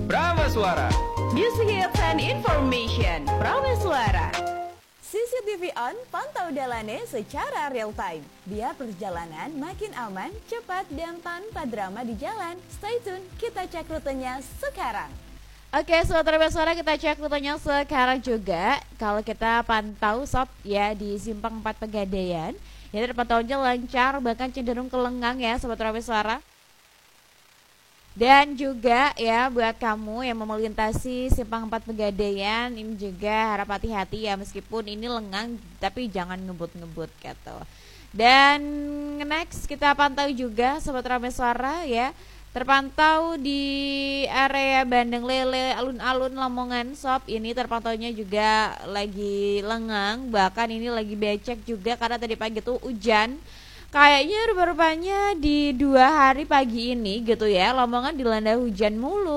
Prameswara. Music hits and information. Prameswara. CCTV on, pantau Dalane secara real time. Biar perjalanan makin aman, cepat, dan tanpa drama di jalan. Stay tune, kita cek rutenya sekarang. Oke, Sobat Prameswara, kita cek rutenya sekarang juga. Kalau kita pantau sob ya di Simpang 4 Pegadaian, ya terpantaunya lancar, bahkan cenderung ke lengang ya Sobat Prameswara. Dan juga ya buat kamu yang mau melintasi Simpang 4 Pegadaian, ini juga harap hati-hati ya, meskipun ini lengang tapi jangan ngebut-ngebut gitu. Dan next kita pantau juga Sobat Prameswara ya, terpantau di area Bandeng Lele, alun-alun Lamongan sob, ini terpantaunya juga lagi lengang, bahkan ini lagi becek juga karena tadi pagi tuh hujan. Kayaknya rupa-rupanya di 2 hari pagi ini gitu ya, Lamongan dilanda hujan mulu.